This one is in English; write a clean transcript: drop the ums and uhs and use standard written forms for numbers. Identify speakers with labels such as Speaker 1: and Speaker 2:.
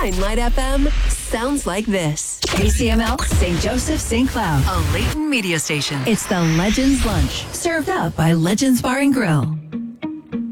Speaker 1: 89 Light FM sounds like this.
Speaker 2: KCML, St. Joseph, St. Cloud.
Speaker 1: A Layton media station.
Speaker 2: It's the Legends Lunch, served up by Legends Bar and Grill.